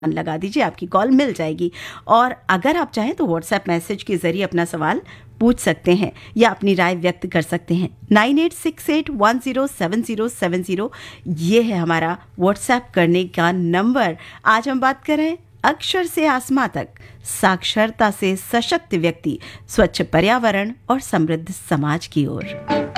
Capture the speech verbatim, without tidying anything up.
लगा दीजिए, आपकी कॉल मिल जाएगी। और अगर आप चाहें तो व्हाट्सएप मैसेज के ज़रिए अपना सवाल पूछ सकते हैं या अपनी राय व्यक्त कर सकते हैं। Nine eight six eight one zero seven zero seven zero ये है हमारा व्हाट्सएप करने का नंबर। आज हम बात कर रहे हैं अक्षर से आसमां तक, साक्षरता से सशक्त व्यक्ति, स्वच्छ पर्यावरण और समृद्ध समाज की ओर।